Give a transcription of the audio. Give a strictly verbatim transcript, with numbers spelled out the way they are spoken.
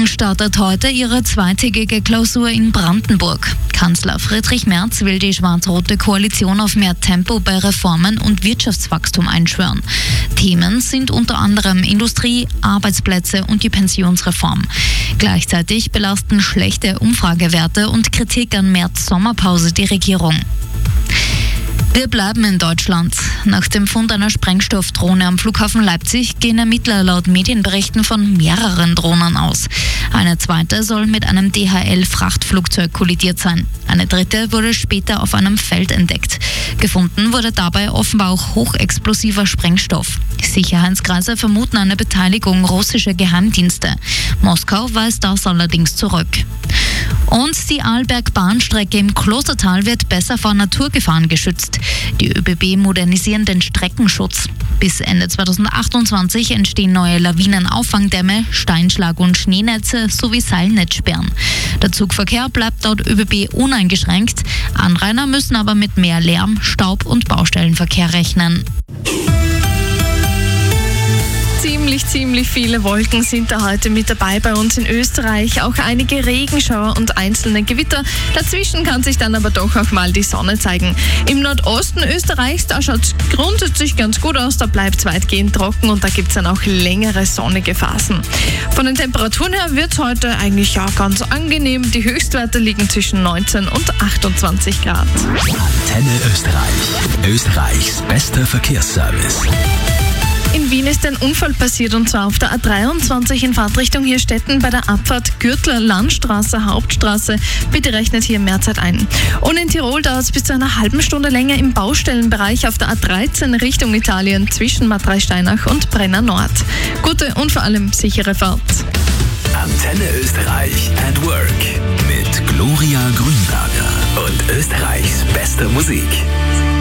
startet heute ihre zweitägige Klausur in Brandenburg. Kanzler Friedrich Merz will die schwarz-rote Koalition auf mehr Tempo bei Reformen und Wirtschaftswachstum einschwören. Themen sind unter anderem Industrie, Arbeitsplätze und die Pensionsreform. Gleichzeitig belasten schlechte Umfragewerte und Kritik an Merz' Sommerpause die Regierung. Wir bleiben in Deutschland. Nach dem Fund einer Sprengstoffdrohne am Flughafen Leipzig gehen Ermittler laut Medienberichten von mehreren Drohnen aus. Eine zweite soll mit einem D H L-Frachtflugzeug kollidiert sein. Eine dritte wurde später auf einem Feld entdeckt. Gefunden wurde dabei offenbar auch hochexplosiver Sprengstoff. Sicherheitskreise vermuten eine Beteiligung russischer Geheimdienste. Moskau weist das allerdings zurück. Und die Arlberg-Bahnstrecke im Klostertal wird besser vor Naturgefahren geschützt. Die ÖBB modernisieren den Streckenschutz. Bis Ende zweitausendachtundzwanzig entstehen neue Lawinenauffangdämme, Steinschlag- und Schneenetze sowie Seilnetzsperren. Der Zugverkehr bleibt laut ÖBB uneingeschränkt. Anrainer müssen aber mit mehr Lärm, Staub und Baustellenverkehr rechnen. Ziemlich, ziemlich viele Wolken sind da heute mit dabei bei uns in Österreich. Auch einige Regenschauer und einzelne Gewitter. Dazwischen kann sich dann aber doch auch mal die Sonne zeigen. Im Nordosten Österreichs, da schaut es grundsätzlich ganz gut aus. Da bleibt es weitgehend trocken und da gibt es dann auch längere sonnige Phasen. Von den Temperaturen her wird es heute eigentlich ja ganz angenehm. Die Höchstwerte liegen zwischen neunzehn und achtundzwanzig Grad. Antenne Österreich. Österreichs bester Verkehrsservice. In Wien ist ein Unfall passiert und zwar auf der A dreiundzwanzig in Fahrtrichtung Hirstetten bei der Abfahrt Gürtler Landstraße, Hauptstraße. Bitte rechnet hier mehr Zeit ein. Und in Tirol dauert es bis zu einer halben Stunde länger im Baustellenbereich auf der A dreizehn Richtung Italien zwischen Matrei-Steinach und Brenner Nord. Gute und vor allem sichere Fahrt. Antenne Österreich at Work mit Gloria Grünberger und Österreichs bester Musik.